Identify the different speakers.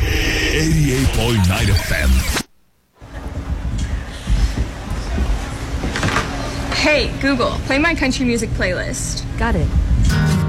Speaker 1: 88.9 FM.
Speaker 2: Hey, Google, play my country music playlist.
Speaker 3: Got it.